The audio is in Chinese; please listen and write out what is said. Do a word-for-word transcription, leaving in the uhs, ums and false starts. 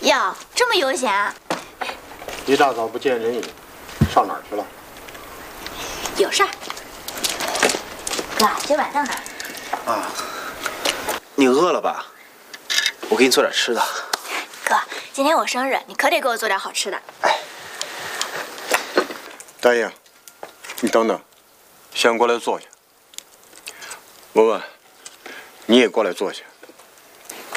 哟，这么悠闲啊！ 一大早不见人影，上哪儿去了？ 有事儿。哥，这碗到哪儿？ 啊，你饿了吧？我给你做点吃的。 哥，今天我生日，你可得给我做点好吃的。 哎， 大爷，你等等，先过来坐下。文文，你也过来坐下。